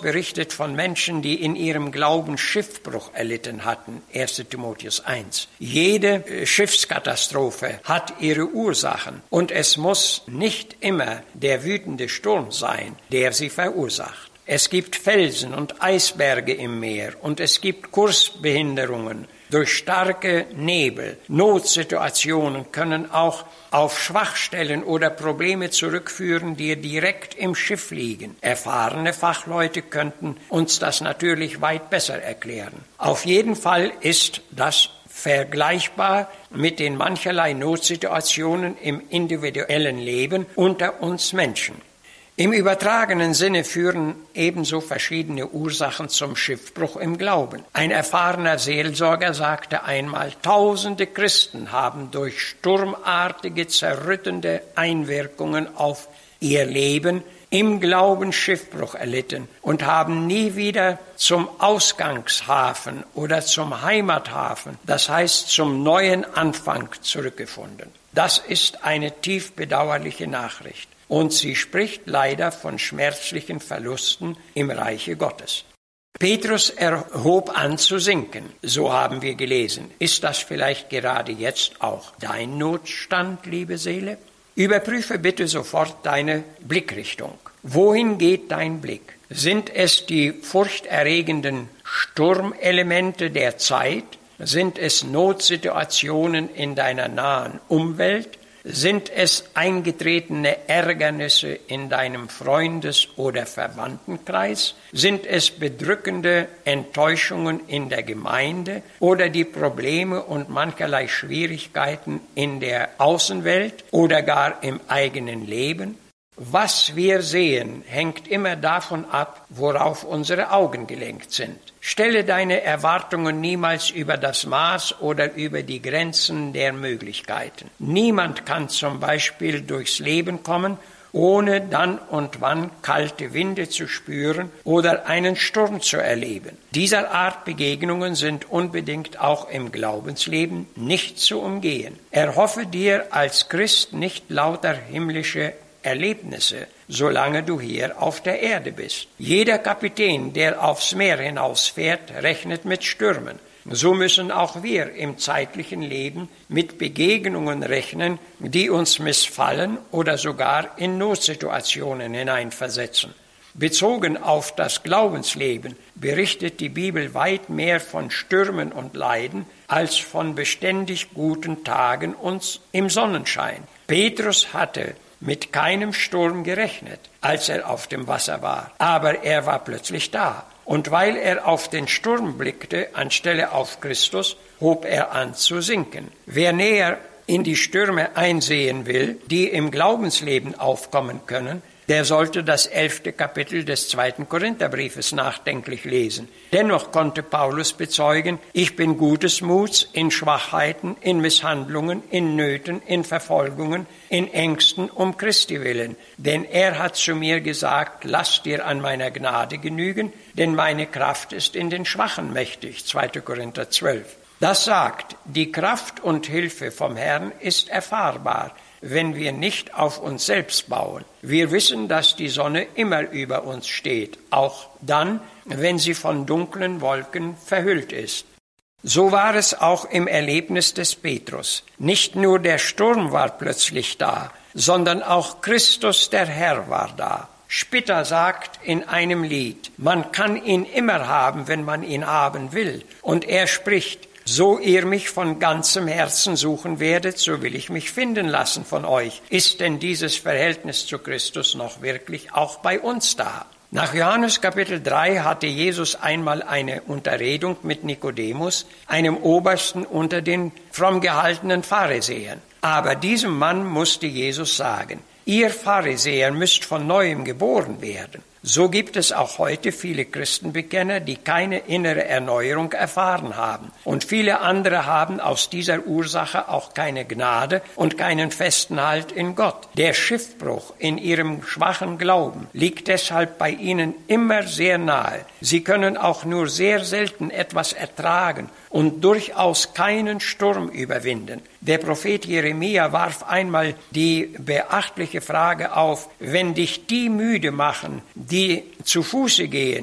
berichtet von Menschen, die in ihrem Glauben Schiffbruch erlitten hatten. 1. Timotheus 1. Jede Schiffskatastrophe hat ihre Ursachen und es muss nicht immer der wütende Sturm sein, der sie verursacht. Es gibt Felsen und Eisberge im Meer und es gibt Kursbehinderungen durch starke Nebel. Notsituationen können auch auf Schwachstellen oder Probleme zurückführen, die direkt im Schiff liegen. Erfahrene Fachleute könnten uns das natürlich weit besser erklären. Auf jeden Fall ist das vergleichbar mit den mancherlei Notsituationen im individuellen Leben unter uns Menschen. Im übertragenen Sinne führen ebenso verschiedene Ursachen zum Schiffbruch im Glauben. Ein erfahrener Seelsorger sagte einmal, tausende Christen haben durch sturmartige, zerrüttende Einwirkungen auf ihr Leben im Glauben Schiffbruch erlitten und haben nie wieder zum Ausgangshafen oder zum Heimathafen, das heißt zum neuen Anfang, zurückgefunden. Das ist eine tief bedauerliche Nachricht. Und sie spricht leider von schmerzlichen Verlusten im Reiche Gottes. Petrus erhob an zu sinken, so haben wir gelesen. Ist das vielleicht gerade jetzt auch dein Notstand, liebe Seele? Überprüfe bitte sofort deine Blickrichtung. Wohin geht dein Blick? Sind es die furchterregenden Sturmelemente der Zeit? Sind es Notsituationen in deiner nahen Umwelt? Sind es eingetretene Ärgernisse in deinem Freundes- oder Verwandtenkreis? Sind es bedrückende Enttäuschungen in der Gemeinde oder die Probleme und mancherlei Schwierigkeiten in der Außenwelt oder gar im eigenen Leben? Was wir sehen, hängt immer davon ab, worauf unsere Augen gelenkt sind. Stelle deine Erwartungen niemals über das Maß oder über die Grenzen der Möglichkeiten. Niemand kann zum Beispiel durchs Leben kommen, ohne dann und wann kalte Winde zu spüren oder einen Sturm zu erleben. Dieser Art Begegnungen sind unbedingt auch im Glaubensleben nicht zu umgehen. Erhoffe dir als Christ nicht lauter himmlische Erlebnisse, solange du hier auf der Erde bist. Jeder Kapitän, der aufs Meer hinausfährt, rechnet mit Stürmen. So müssen auch wir im zeitlichen Leben mit Begegnungen rechnen, die uns missfallen oder sogar in Notsituationen hineinversetzen. Bezogen auf das Glaubensleben berichtet die Bibel weit mehr von Stürmen und Leiden als von beständig guten Tagen und im Sonnenschein. Petrus hatte mit keinem Sturm gerechnet, als er auf dem Wasser war, aber er war plötzlich da. Und weil er auf den Sturm blickte, anstelle auf Christus, hob er an zu sinken. Wer näher in die Stürme einsehen will, die im Glaubensleben aufkommen können, der sollte das 11. Kapitel des 2. Korintherbriefes nachdenklich lesen. Dennoch konnte Paulus bezeugen, ich bin gutes Muts in Schwachheiten, in Misshandlungen, in Nöten, in Verfolgungen, in Ängsten um Christi willen. Denn er hat zu mir gesagt, lass dir an meiner Gnade genügen, denn meine Kraft ist in den Schwachen mächtig. 2. Korinther 12. Das sagt, die Kraft und Hilfe vom Herrn ist erfahrbar, wenn wir nicht auf uns selbst bauen. Wir wissen, dass die Sonne immer über uns steht, auch dann, wenn sie von dunklen Wolken verhüllt ist. So war es auch im Erlebnis des Petrus. Nicht nur der Sturm war plötzlich da, sondern auch Christus der Herr war da. Spitter sagt in einem Lied, man kann ihn immer haben, wenn man ihn haben will. Und er spricht, so ihr mich von ganzem Herzen suchen werdet, so will ich mich finden lassen von euch. Ist denn dieses Verhältnis zu Christus noch wirklich auch bei uns da? Nach Johannes Kapitel 3 hatte Jesus einmal eine Unterredung mit Nikodemus, einem Obersten unter den fromm gehaltenen Pharisäern. Aber diesem Mann musste Jesus sagen, ihr Pharisäer müsst von Neuem geboren werden. So gibt es auch heute viele Christenbekenner, die keine innere Erneuerung erfahren haben. Und viele andere haben aus dieser Ursache auch keine Gnade und keinen festen Halt in Gott. Der Schiffbruch in ihrem schwachen Glauben liegt deshalb bei ihnen immer sehr nahe. Sie können auch nur sehr selten etwas ertragen und durchaus keinen Sturm überwinden. Der Prophet Jeremia warf einmal die beachtliche Frage auf, wenn dich die müde machen, die zu Fuße gehen,